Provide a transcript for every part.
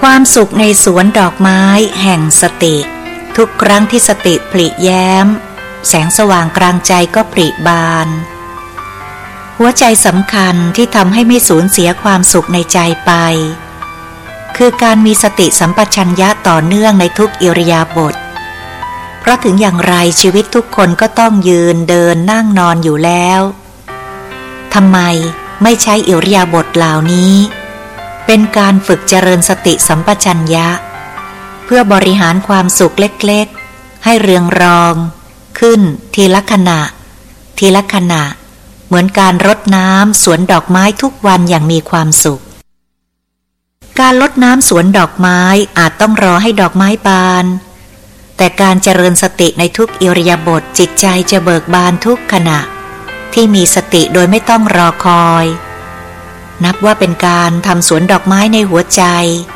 ความสุขในสวนดอกไม้แห่งสติทุกครั้งที่สติผลิแย้มแสงสว่างกลางใจก็ผลิบานหัวใจสำคัญที่ทำให้ไม่สูญเสียความสุขในใจไปคือการมีสติสัมปชัญญะต่อเนื่องในทุกอิริยาบถเพราะถึงอย่างไรชีวิตทุกคนก็ต้องยืนเดินนั่งนอนอยู่แล้วทำไมไม่ใช้อิริยาบถเหล่านี้เป็นการฝึกเจริญสติสัมปชัญญะเพื่อบริหารความสุขเล็กๆให้เรืองรองขึ้นทีละขณะทีละขณะเหมือนการรดน้ำสวนดอกไม้ทุกวันอย่างมีความสุขการรดน้ำสวนดอกไม้อาจต้องรอให้ดอกไม้บานแต่การเจริญสติในทุกอิริยาบถจิตใจจะเบิกบานทุกขณะที่มีสติโดยไม่ต้องรอคอยนับว่าเป็นการทำสวนดอกไม้ในหัวใจ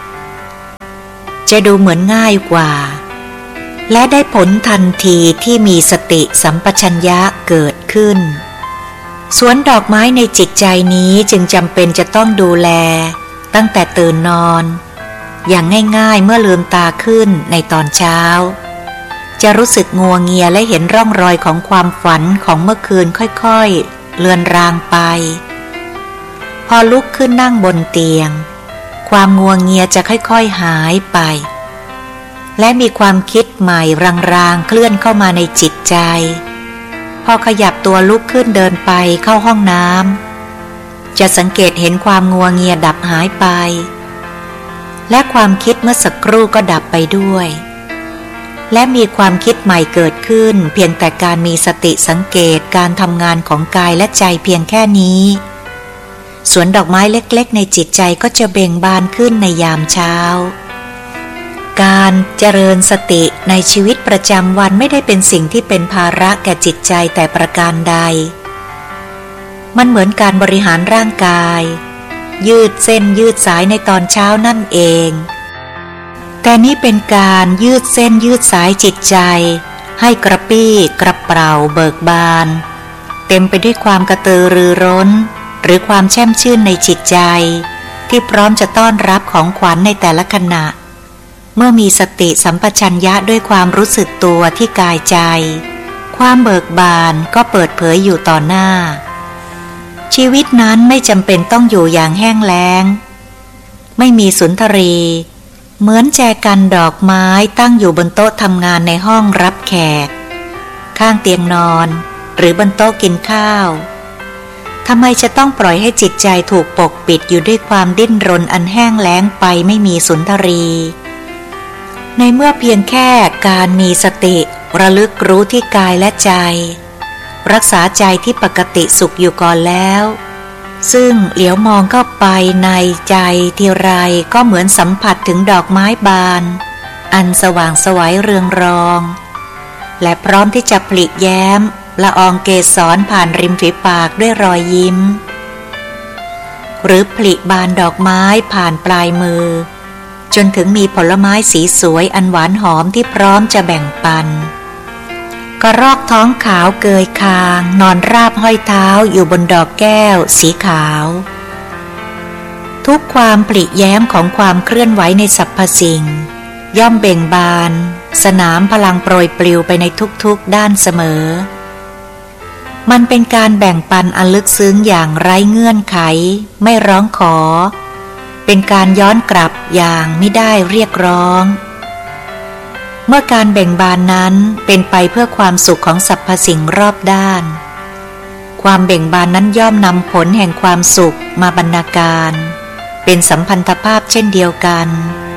จะดูเหมือนง่ายกว่าและได้ผลทันทีที่มีสติสัมปชัญญะเกิดขึ้นสวนดอกไม้ในจิตใจนี้จึงจำเป็นจะต้องดูแลตั้งแต่ตื่นนอนอย่างง่ายๆเมื่อลืมตาขึ้นในตอนเช้าจะรู้สึกงัวเงียและเห็นร่องรอยของความฝันของเมื่อคืนค่อยๆเลือนรางไปพอลุกขึ้นนั่งบนเตียงความงัวเงียจะค่อยๆหายไปและมีความคิดใหม่รางๆเคลื่อนเข้ามาในจิตใจพอขยับตัวลุกขึ้นเดินไปเข้าห้องน้ำจะสังเกตเห็นความงัวเงียดับหายไปและความคิดเมื่อสักครู่ก็ดับไปด้วยและมีความคิดใหม่เกิดขึ้นเพียงแต่การมีสติสังเกตการทำงานของกายและใจเพียงแค่นี้สวนดอกไม้เล็กๆในจิตใจก็จะเบ่งบานขึ้นในยามเช้าการเจริญสติในชีวิตประจำวันไม่ได้เป็นสิ่งที่เป็นภาระแก่จิตใจแต่ประการใดมันเหมือนการบริหารร่างกายยืดเส้นยืดสายในตอนเช้านั่นเองแต่นี่เป็นการยืดเส้นยืดสายจิตใจให้กระปี้กระเปร่าเบิกบานเต็มไปด้วยความกระตือรือร้นหรือความแช่มชื่นในจิตใจที่พร้อมจะต้อนรับของขวัญในแต่ละขณะเมื่อมีสติสัมปชัญญะด้วยความรู้สึกตัวที่กายใจความเบิกบานก็เปิดเผยอยู่ต่อหน้าชีวิตนั้นไม่จำเป็นต้องอยู่อย่างแห้งแล้งไม่มีสุนทรีเหมือนแจกันดอกไม้ตั้งอยู่บนโต๊ะทำงานในห้องรับแขกข้างเตียงนอนหรือบนโต๊ะกินข้าวทำไมจะต้องปล่อยให้จิตใจถูกปกปิดอยู่ด้วยความดิ้นรนอันแห้งแล้งไปไม่มีสุนทรีในเมื่อเพียงแค่การมีสติระลึกรู้ที่กายและใจรักษาใจที่ปกติสุขอยู่ก่อนแล้วซึ่งเหลียวมองเข้าไปในใจทีไรก็เหมือนสัมผัสถึงดอกไม้บานอันสว่างไสวเรืองรองและพร้อมที่จะผลิแย้มละอองเกสรผ่านริมฝีปากด้วยรอยยิ้มหรือผลิบานดอกไม้ผ่านปลายมือจนถึงมีผลไม้สีสวยอันหวานหอมที่พร้อมจะแบ่งปันกระรอกท้องขาวเกยคางนอนราบห้อยเท้าอยู่บนดอกแก้วสีขาวทุกความผลิแย้มของความเคลื่อนไหวในสรรพสิ่งย่อมเบ่งบานสนามพลังโปรยปลิวไปในทุกๆด้านเสมอมันเป็นการแบ่งปันอันลึกซึ้งอย่างไร้เงื่อนไขไม่ร้องขอเป็นการย้อนกลับอย่างไม่ได้เรียกร้องเมื่อการแบ่งบานนั้นเป็นไปเพื่อความสุขของสรรพสิ่งรอบด้านความเบ่งบานนั้นย่อมนำผลแห่งความสุขมาบรรณาการเป็นสัมพันธภาพเช่นเดียวกัน